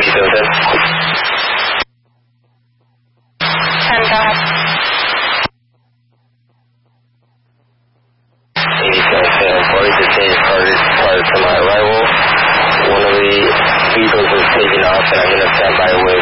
go ahead. 8740, detained prior to my arrival. One of the vehicles is taking off and I'm going to stand by with